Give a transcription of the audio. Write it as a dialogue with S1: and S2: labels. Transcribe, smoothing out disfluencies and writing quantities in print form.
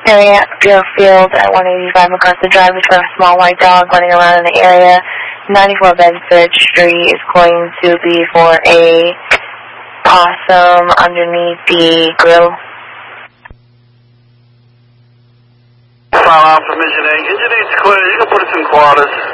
S1: Harriet Field at 185 MacArthur Drive. We have a small white dog running around in the area. 94 Bedford Street is going to be for a possum underneath the grill.
S2: File out for Engine 8. Engine 8's clear. You can put us in quarters.